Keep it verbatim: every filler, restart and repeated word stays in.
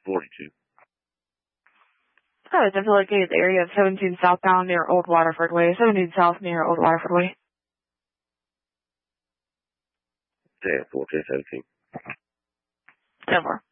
forty-two. Oh, it's a located area of seventeen southbound near Old Waterford Way. seventeen south near Old Waterford Way. ten fourteen seventeen. ten four.